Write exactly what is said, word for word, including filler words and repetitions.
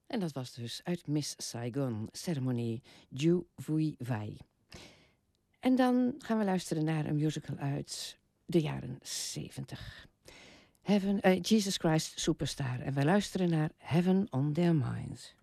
En dat was dus uit Miss Saigon, ceremonie Ju Vui Vai. En dan gaan we luisteren naar een musical uit de jaren zeventig. Heaven, uh, Jesus Christ Superstar. En wij luisteren naar Heaven on Their Minds.